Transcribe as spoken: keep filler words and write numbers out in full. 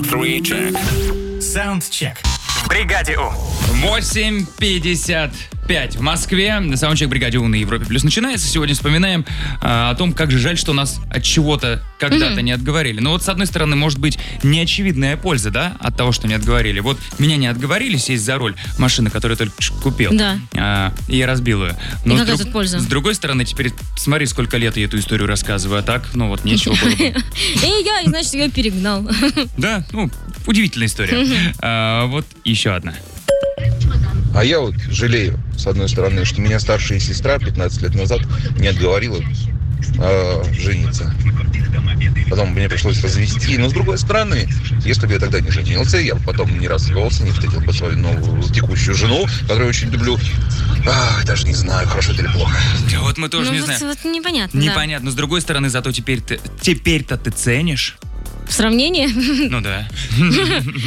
Three check. Soundcheck. В бригаде У. восемь пятьдесят пять в Москве. Саундчек «Бригаде У» на Европе Плюс начинается. Сегодня вспоминаем а, о том, как же жаль, что нас от чего-то когда-то mm-hmm. не отговорили. Но вот с одной стороны, может быть, неочевидная польза, да, от того, что не отговорили. Вот меня не отговорили сесть за руль машины, которую я только купил. Да. А, и я разбил ее. Но и какая друг... тут польза? С другой стороны, теперь смотри, сколько лет я эту историю рассказываю. А так, ну вот, нечего было бы. И я, значит, я перегнал. Да, ну, удивительная история. Вот еще одна. А я вот жалею, с одной стороны, что меня старшая сестра пятнадцать лет назад не отговорила э, жениться. Потом мне пришлось развести. Но с другой стороны, если бы я тогда не женился, я бы потом не развелся, не встретил бы свою новую текущую жену, которую я очень люблю. Ах, даже не знаю, хорошо это или плохо. Вот мы тоже ну, не вот, знаем. Вот непонятно. Непонятно. Да. С другой стороны, зато теперь ты, теперь-то ты ценишь. В сравнении? Ну да.